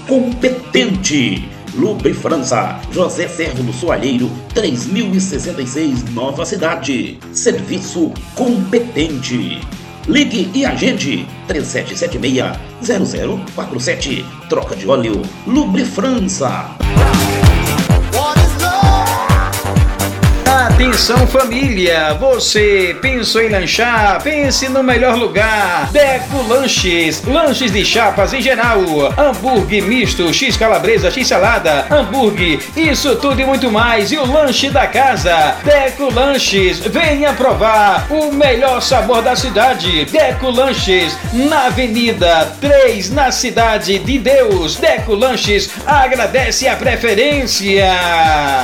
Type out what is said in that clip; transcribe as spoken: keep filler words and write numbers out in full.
competente. Lubre França, José Servo do Soalheiro, três mil e sessenta e seis, Nova Cidade. Serviço competente. Ligue e agende três sete sete seis, zero zero quatro sete. Troca de óleo Lubre França. Atenção família, você pensou em lanchar? Pense no melhor lugar. Deco Lanches, lanches de chapas em geral, hambúrguer misto, x calabresa, x salada, hambúrguer, isso tudo e muito mais. E o lanche da casa, Deco Lanches, venha provar o melhor sabor da cidade. Deco Lanches, na Avenida três, na Cidade de Deus. Deco Lanches agradece a preferência.